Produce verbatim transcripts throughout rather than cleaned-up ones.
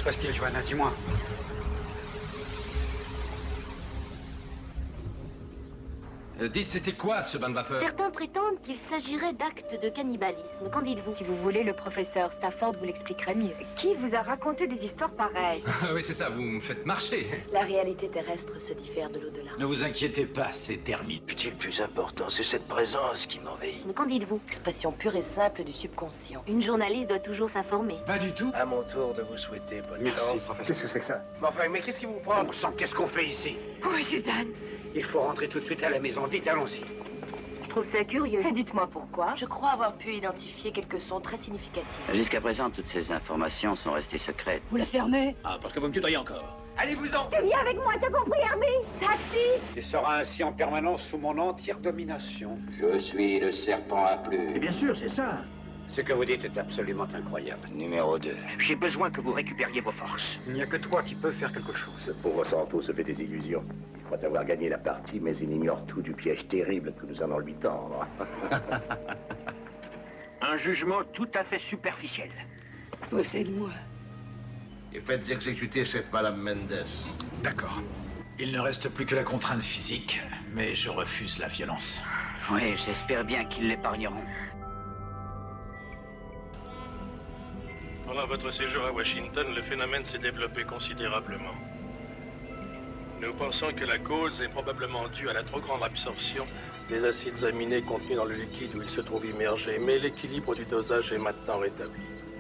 se passe-t-il, Johanna? Dis-moi. Euh, dites, c'était quoi ce bain de vapeur? Certains prétendent qu'il s'agirait d'actes de cannibalisme. Qu'en dites-vous? Si vous voulez, le professeur Stafford vous l'expliquerait mieux. Qui vous a raconté des histoires pareilles? Ah oui, c'est ça, vous me faites marcher. La réalité terrestre se diffère de l'au-delà. Ne vous inquiétez pas, c'est terminé. Puis le plus important, c'est cette présence qui m'envahit. Mais qu'en dites-vous? Expression pure et simple du subconscient. Une journaliste doit toujours s'informer. Pas du tout. À mon tour de vous souhaiter bonne Merci, chance. professeur. Qu'est-ce que c'est que ça? Mais enfin, mais qu'est-ce qui vous prend? Bon sang, qu'est-ce qu'on fait ici? Oui, c'est Dan. Il faut rentrer tout de suite à la maison. Vite, allons-y. Je trouve ça curieux. Et dites-moi pourquoi. Je crois avoir pu identifier quelques sons très significatifs. Jusqu'à présent, toutes ces informations sont restées secrètes. Vous la fermez? Ah, parce que vous me tutoyez encore. Allez-vous-en! Viens avec moi, t'as compris, Herbie? Taxi! Tu seras ainsi en permanence sous mon entière domination. Je suis le serpent à plumes. Bien sûr, c'est ça. Ce que vous dites est absolument incroyable. Numéro deux. J'ai besoin que vous récupériez vos forces. Il n'y a que toi qui peux faire quelque chose. Ce pauvre Santo se fait des illusions. Il croit avoir gagné la partie, mais il ignore tout du piège terrible que nous allons lui tendre. Un jugement tout à fait superficiel. Possède-moi. Et faites exécuter cette Madame Mendes. D'accord. Il ne reste plus que la contrainte physique, mais je refuse la violence. Oui, j'espère bien qu'ils l'épargneront. Pendant votre séjour à Washington, le phénomène s'est développé considérablement. Nous pensons que la cause est probablement due à la trop grande absorption des acides aminés contenus dans le liquide où il se trouve immergé, mais l'équilibre du dosage est maintenant rétabli.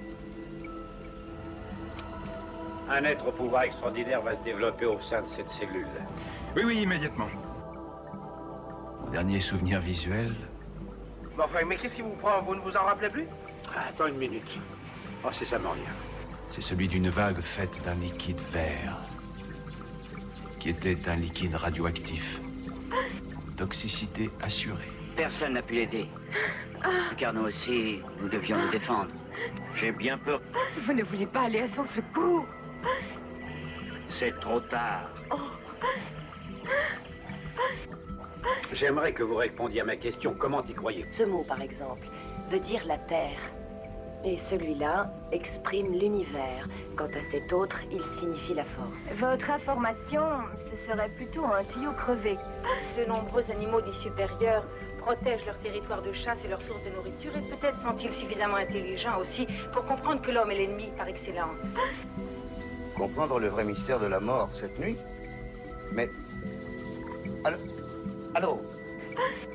Un être au pouvoir extraordinaire va se développer au sein de cette cellule. Oui, oui, immédiatement. Mon dernier souvenir visuel... Mais enfin, mais qu'est-ce qui vous prend? Vous ne vous en rappelez plus? Attends une minute. Oh, c'est ça, Mornia. C'est celui d'une vague faite d'un liquide vert, qui était un liquide radioactif. Toxicité assurée. Personne n'a pu l'aider. Car nous aussi, nous devions nous défendre. J'ai bien peur. Vous ne voulez pas aller à son secours? C'est trop tard. J'aimerais que vous répondiez à ma question. Comment y croyez? Ce mot, par exemple, veut dire la Terre. Et celui-là exprime l'univers. Quant à cet autre, il signifie la force. Votre information, ce serait plutôt un tuyau crevé. De nombreux animaux dits supérieurs protègent leur territoire de chasse et leur source de nourriture, et peut-être sont-ils suffisamment intelligents aussi pour comprendre que l'homme est l'ennemi par excellence. Comprendre le vrai mystère de la mort cette nuit? Mais... Allô? Allô?